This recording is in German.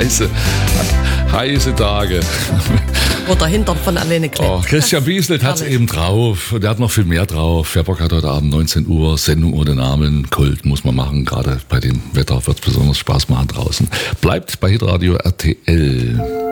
heiße Tage. Wo der Hintern von alleine klebt. Oh, Christian Bieselt hat es eben drauf. Der hat noch viel mehr drauf. Wer Bock hat, heute Abend 19 Uhr, Sendung ohne Namen. Kult muss man machen. Gerade bei dem Wetter wird es besonders Spaß machen draußen. Bleibt bei Hitradio RTL.